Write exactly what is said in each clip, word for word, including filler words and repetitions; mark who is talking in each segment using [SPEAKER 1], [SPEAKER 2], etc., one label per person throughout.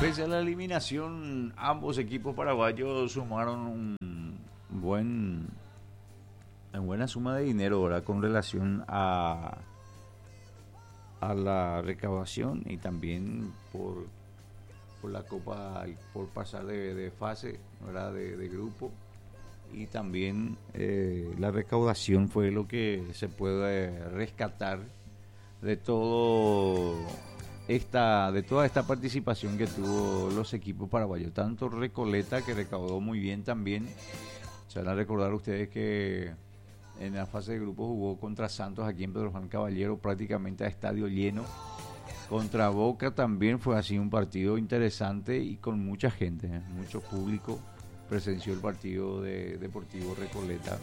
[SPEAKER 1] Pese a la eliminación, ambos equipos paraguayos sumaron un buen, una buena suma de dinero, ¿verdad?, con relación a, a la recaudación y también por, por la Copa, por pasar de, de fase, ¿verdad?, de, de grupo. Y también eh, la recaudación fue lo que se puede rescatar de todo esta de toda esta participación que tuvo los equipos paraguayos. Tanto Recoleta, que recaudó muy bien también. Se van a recordar ustedes que en la fase de grupo jugó contra Santos aquí en Pedro Juan Caballero, prácticamente a estadio lleno. Contra Boca también fue así un partido interesante y con mucha gente, ¿eh? Mucho público presenció el partido de Deportivo Recoleta.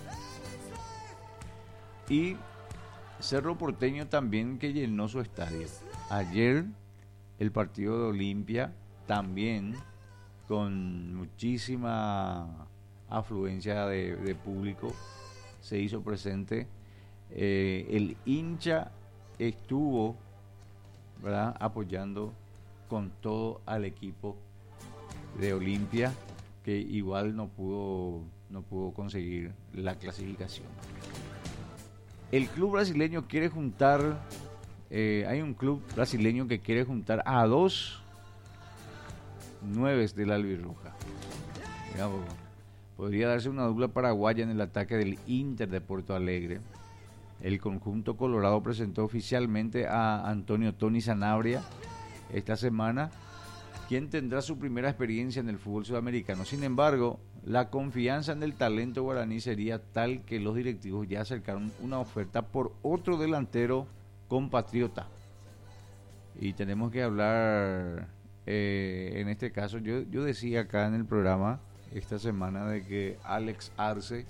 [SPEAKER 1] Y Cerro Porteño también, que llenó su estadio. Ayer el partido de Olimpia también con muchísima afluencia de, de público se hizo presente. Eh, el hincha estuvo, ¿verdad?, apoyando con todo al equipo de Olimpia, que igual no pudo no pudo conseguir la clasificación. El club brasileño quiere juntar, eh, hay un club brasileño que quiere juntar a dos nueves del albirroja. Digamos, podría darse una dupla paraguaya en el ataque del Inter de Porto Alegre. El conjunto colorado presentó oficialmente a Antonio Tony Sanabria esta semana, quien tendrá su primera experiencia en el fútbol sudamericano. Sin embargo, la confianza en el talento guaraní sería tal que los directivos ya acercaron una oferta por otro delantero compatriota. Y tenemos que hablar, eh, en este caso, yo, yo decía acá en el programa esta semana de que Alex Arce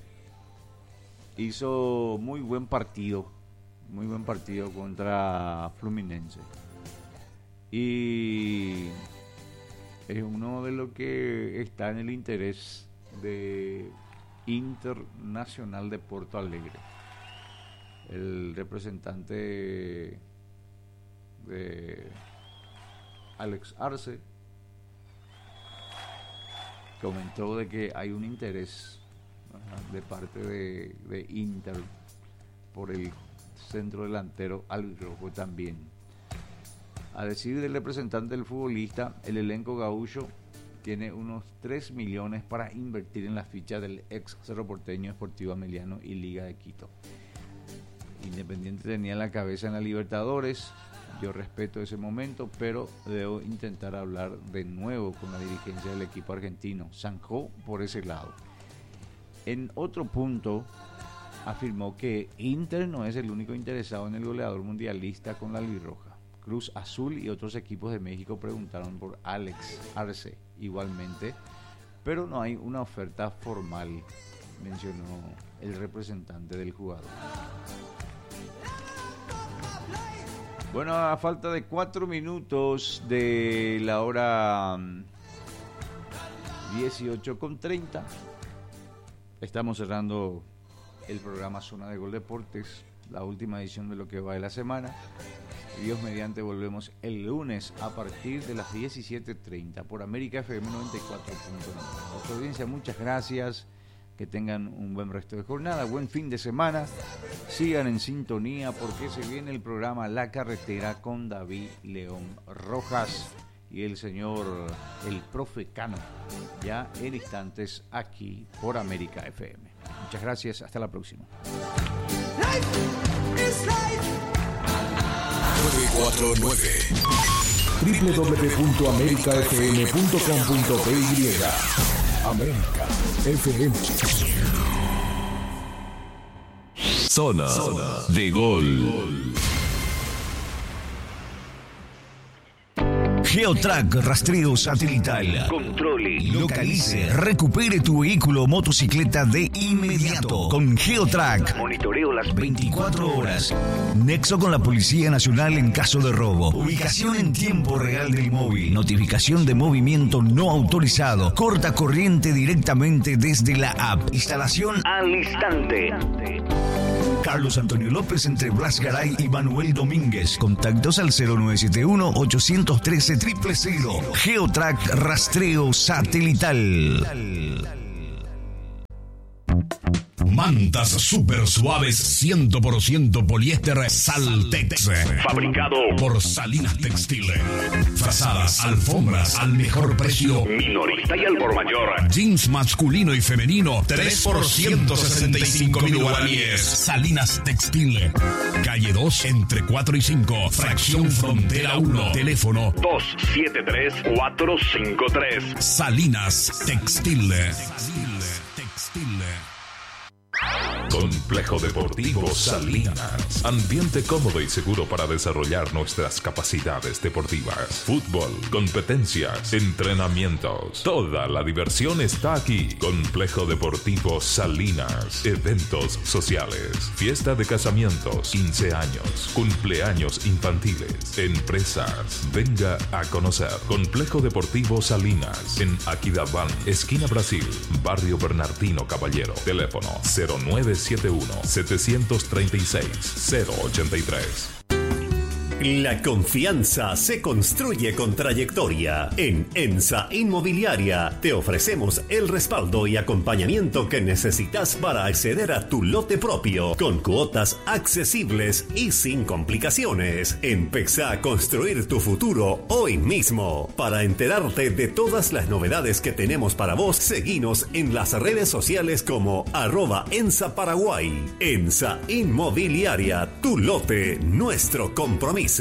[SPEAKER 1] hizo muy buen partido, muy buen partido contra Fluminense. Y es uno de los que está en el interés de Internacional de Porto Alegre. El representante de Alex Arce comentó de que hay un interés, ¿verdad?, de parte de, de Inter por el centro delantero albirrojo también. A decir del representante del futbolista, el elenco gaúcho tiene unos tres millones para invertir en la ficha del ex Cerro Porteño, Sportivo Ameliano y Liga de Quito. Independiente tenía la cabeza en la Libertadores. Yo respeto ese momento, pero debo intentar hablar de nuevo con la dirigencia del equipo argentino. Zanjó por ese lado. En otro punto, afirmó que Inter no es el único interesado en el goleador mundialista con la albirroja. Cruz Azul y otros equipos de México preguntaron por Alex Arce igualmente, pero no hay una oferta formal, mencionó el representante del jugador. Bueno, a falta de cuatro minutos de la hora dieciocho con treinta, estamos cerrando el programa Zona de Gol Deportes, la última edición de lo que va de la semana. Dios mediante volvemos el lunes a partir de las diecisiete treinta por América F M noventa y cuatro punto nueve. A su audiencia, muchas gracias. Que tengan un buen resto de jornada, buen fin de semana. Sigan en sintonía porque se viene el programa La Carretera con David León Rojas y el señor, el profe Cano, ya en instantes aquí por América F M. Muchas gracias, hasta la próxima.
[SPEAKER 2] nueve cuatro nueve doble u doble u doble u punto america f m punto com punto p y América F M. Zona de Gol. Geotrack rastreo satelital. Controle, localice, recupere tu vehículo o motocicleta de inmediato. Con Geotrack. Monitoreo las veinticuatro horas. Nexo con la Policía Nacional en caso de robo. Ubicación en tiempo real del móvil. Notificación de movimiento no autorizado. Corta corriente directamente desde la app. Instalación al instante. Carlos Antonio López entre Blas Garay y Manuel Domínguez. Contactos al cero nueve siete uno, ocho uno tres, cero cero cero. Geotrack Rastreo Satelital.
[SPEAKER 3] Mantas super suaves cien por ciento poliéster Saltex. Fabricado por Salinas Textiles. Frazadas, alfombras al mejor precio. Minorista y al por mayor. Jeans masculino y femenino tres por ciento sesenta y cinco mil guaraníes. Salinas Textiles. Calle dos entre cuatro y cinco. Fracción Frontera uno. Teléfono dos siete tres, cuatro cinco tres. Salinas Textiles. Textiles.
[SPEAKER 4] Complejo Deportivo Salinas. Ambiente cómodo y seguro para desarrollar nuestras capacidades deportivas. Fútbol, competencias, entrenamientos. Toda la diversión está aquí. Complejo Deportivo Salinas. Eventos sociales. Fiesta de casamientos, quince años, cumpleaños infantiles, empresas. Venga a conocer. Complejo Deportivo Salinas. En Aquidabán, esquina Brasil, Barrio Bernardino Caballero. Teléfono cero nueve siete uno, siete tres seis, cero ocho tres.
[SPEAKER 5] La confianza se construye con trayectoria. En ENSA Inmobiliaria te ofrecemos el respaldo y acompañamiento que necesitas para acceder a tu lote propio, con cuotas accesibles y sin complicaciones. Empezá a construir tu futuro hoy mismo. Para enterarte de todas las novedades que tenemos para vos, seguinos en las redes sociales como arroba ENSA Paraguay. ENSA Inmobiliaria, tu lote, nuestro compromiso.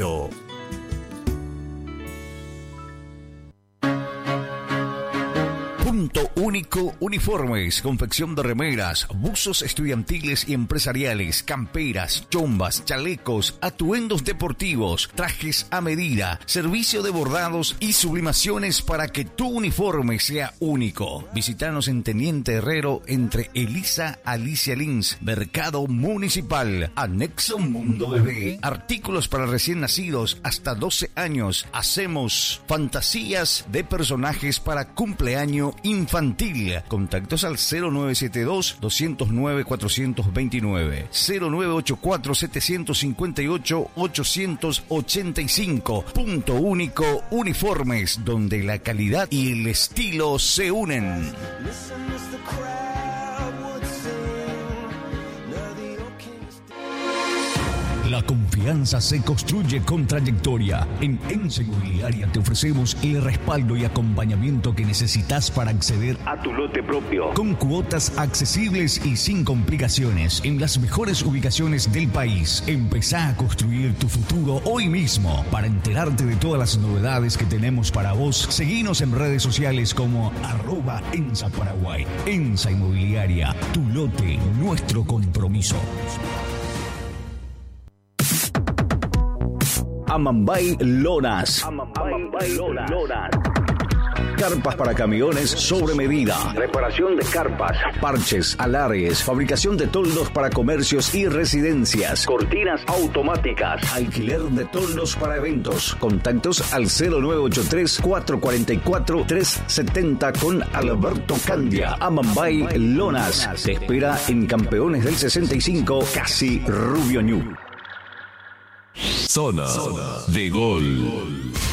[SPEAKER 2] Punto Único Uniformes, confección de remeras, buzos estudiantiles y empresariales, camperas, chombas, chalecos, atuendos deportivos, trajes a medida, servicio de bordados y sublimaciones para que tu uniforme sea único. Visítanos en Teniente Herrero entre Elisa Alicia Lins, Mercado Municipal, anexo Mundo Bebé. Artículos para recién nacidos hasta doce años. Hacemos fantasías de personajes para cumpleaños infantil. Contactos al cero nueve siete dos, dos cero nueve, cuatro dos nueve, cero nueve ocho cuatro, siete cinco ocho, ocho ocho cinco. Punto Único Uniformes, donde la calidad y el estilo se unen. La confianza se construye con trayectoria. En ENSA Inmobiliaria te ofrecemos el respaldo y acompañamiento que necesitas para acceder
[SPEAKER 3] A tu lote propio.
[SPEAKER 2] con cuotas accesibles y sin complicaciones en las mejores ubicaciones del país. Empezá a construir tu futuro hoy mismo. Para enterarte de todas las novedades que tenemos para vos, seguinos en redes sociales como arroba ENSA Paraguay. ENSA Inmobiliaria, tu lote, nuestro compromiso. Amambay Lonas. Amambay Lonas. Carpas para camiones sobre medida. Reparación de carpas. Parches, alargues, fabricación de toldos para comercios y residencias. Cortinas automáticas. Alquiler de toldos para eventos. Contactos al cero nueve ocho tres, cuatro cuatro cuatro, tres siete cero con Alberto Candia. Amambay Lonas. Te espera en Campeones del sesenta y cinco, casi Rubio Ñu.
[SPEAKER 6] Zona de Gol.